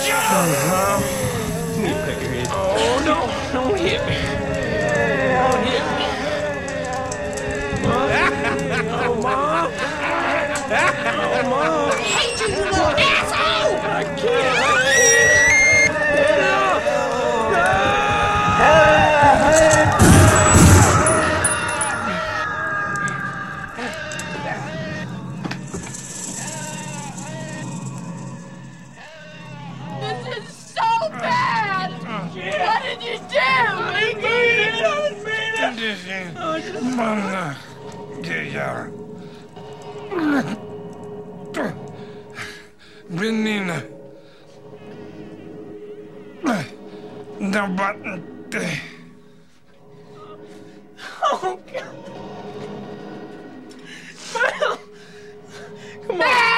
Let me pet your head. Oh, no. Don't hit me. Don't hit me. Oh, Mom. Oh, Mom. I hate you, you little asshole! I can't. This is so bad! What did you do? I didn't mean it. Mana dia. Menina. Dapat. Oh, God. Come on.